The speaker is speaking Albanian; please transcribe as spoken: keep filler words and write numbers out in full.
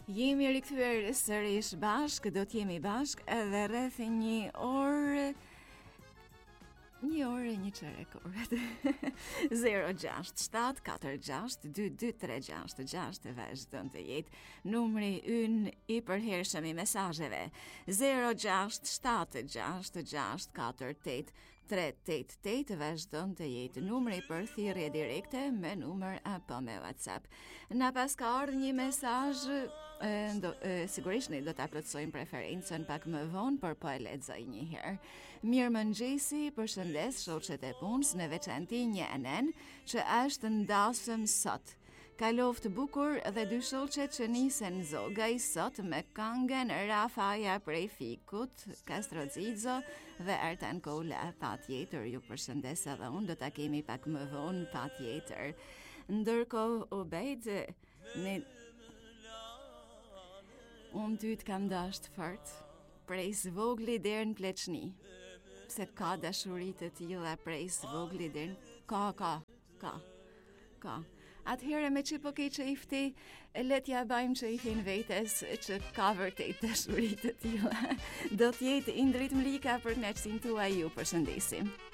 Jemi rikthyer sërish bashk, do t'jemi bashk edhe rreth një orë, një orë e një çerek orë. zero gjasht shtat katër gjasht dy dy tre gjasht gjasht e vazhdon të jetë numri ynë i përhershëm i mesazheve. zero gjasht shtat gjasht gjasht katër opt tre opt opt vazhdon të jetë numri për thirrje direkte me numër apo me WhatsApp. Na pas ka ardhur një mesazh, do, e, sigurisht ne do ta plotësojmë preferencën pak më vonë, por po e lexoj një herë. Mirëmëngjesi, përshëndes shoqet e punës, në veçanti një enen që është ndasëm sot. Kaloft bukur dhe dy shoqet që nisen zogaj sot me këngën Rafaja prej Fikut, Castro Zizo dhe Artan Kola. Pa tjetër, ju përshëndes edhe unë, do ta kemi pak më vonë, pa tjetër. Ndërkohë, Ubejt, ne... unë ty të kam dasht fort, prej zvogli deri në pleçni. Se ka dashuri të tilla prej zvogli deri në... Ka, ka, ka, ka. Atëherë me që po ke qefti, letja bajmë që i fin vetes që ka vërtet dashuri të tilla. Do t'jetë Indrit Mlika për knaqësinë tuaj, ju përshëndesim.